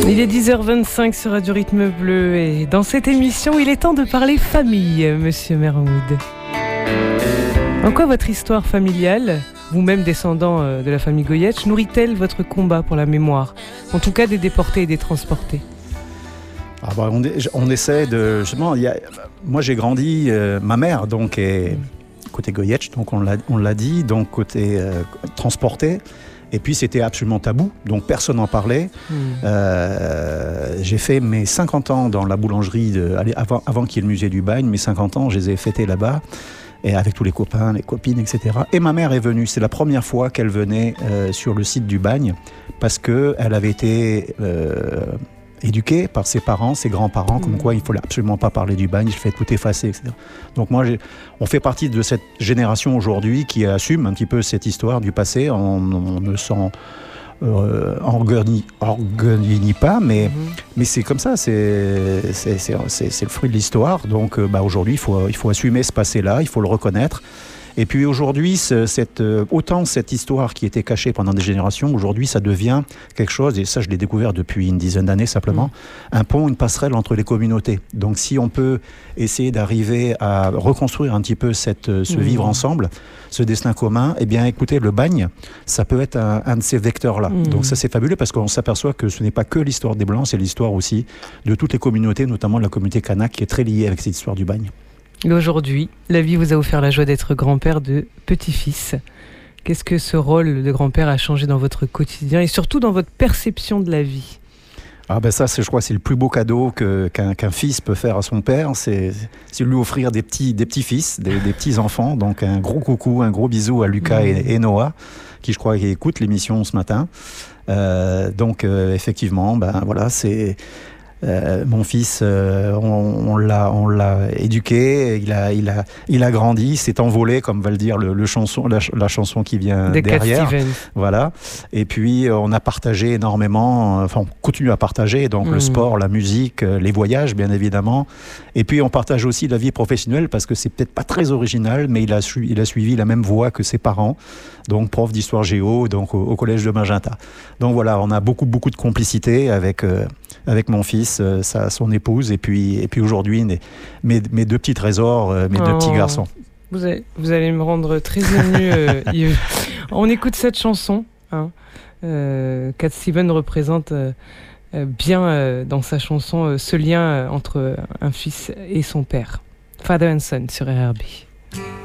Il est 10h25 sur Radio Rythme Bleu et dans cette émission, il est temps de parler famille, Monsieur Mermoud. En quoi votre histoire familiale, vous-même descendant de la famille Goyetch, nourrit-elle votre combat pour la mémoire, en tout cas des déportés et des transportés? On essaie de... Justement, moi j'ai grandi, ma mère donc est côté Goyetch, donc on l'a dit, donc côté transporté. Et puis c'était absolument tabou, donc personne n'en parlait. J'ai fait mes 50 ans dans la boulangerie, avant qu'il y ait le musée du bagne, mes 50 ans, je les ai fêtés là-bas, et avec tous les copains, les copines, etc. Et ma mère est venue, c'est la première fois qu'elle venait sur le site du bagne, parce qu'elle avait été éduquée par ses parents, ses grands-parents, comme quoi il ne fallait absolument pas parler du bagne, il fallait tout effacer, etc. Donc moi, on fait partie de cette génération aujourd'hui qui assume un petit peu cette histoire du passé. On ne s'en orgueillit pas, mais c'est comme ça, c'est le fruit de l'histoire. Donc aujourd'hui, il faut assumer ce passé-là, il faut le reconnaître. Et puis aujourd'hui, autant cette histoire qui était cachée pendant des générations, aujourd'hui ça devient quelque chose, et ça je l'ai découvert depuis une dizaine d'années simplement, un pont, une passerelle entre les communautés. Donc si on peut essayer d'arriver à reconstruire un petit peu ce vivre ensemble, ce destin commun, eh bien écoutez, le bagne, ça peut être un de ces vecteurs-là. Donc ça c'est fabuleux parce qu'on s'aperçoit que ce n'est pas que l'histoire des Blancs, c'est l'histoire aussi de toutes les communautés, notamment la communauté kanak qui est très liée avec cette histoire du bagne. Et aujourd'hui, la vie vous a offert la joie d'être grand-père de petit-fils. Qu'est-ce que ce rôle de grand-père a changé dans votre quotidien et surtout dans votre perception de la vie? Ça, je crois, c'est le plus beau cadeau qu'un fils peut faire à son père, c'est lui offrir des petits-fils, des petits-enfants. Donc un gros coucou, un gros bisou à Lucas et Noah, qui je crois écoutent l'émission ce matin. Effectivement, voilà, c'est... mon fils, on l'a éduqué, il a grandi, il s'est envolé, comme va le dire la chanson qui vient derrière. Voilà. Et puis on a partagé énormément, on continue à partager, donc le sport, la musique, les voyages bien évidemment. Et puis on partage aussi la vie professionnelle parce que c'est peut-être pas très original, mais il a suivi la même voie que ses parents, donc prof d'histoire géo, donc au collège de Magenta. Donc voilà, on a beaucoup de complicité avec mon fils, son épouse, et puis aujourd'hui mes deux petits trésors, mes deux petits garçons. Vous allez me rendre très ému, Yves. On écoute cette chanson. Cat Stevens représente bien dans sa chanson ce lien entre un fils et son père. Father and Son sur RRB.